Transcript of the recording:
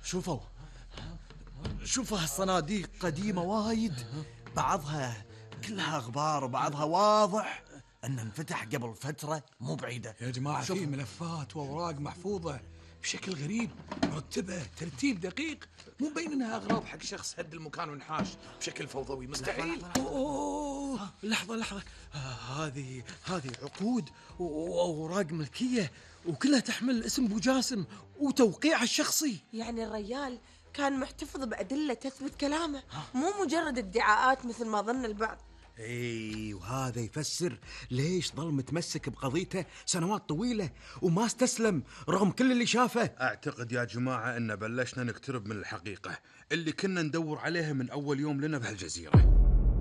شوفوا هالصناديق قديمة وايد، بعضها كلها غبار وبعضها واضح أن انفتح قبل فترة مو بعيدة. يا جماعة في ملفات وأوراق محفوظة بشكل غريب، مرتبة ترتيب دقيق، مو مبين انها اغراض حق شخص هد المكان وانحاش بشكل فوضوي، مستحيل. أوه لحظة هذه عقود وأوراق ملكية وكلها تحمل اسم أبو جاسم وتوقيعه الشخصي. يعني الرجال كان محتفظ بأدلة تثبت كلامه، مو مجرد ادعاءات مثل ما ظن البعض. اي وهذا يفسر ليش ظل متمسك بقضيته سنوات طويلة وما استسلم رغم كل اللي شافه. اعتقد يا جماعة ان بلشنا نقترب من الحقيقة اللي كنا ندور عليها من اول يوم لنا بهالجزيرة.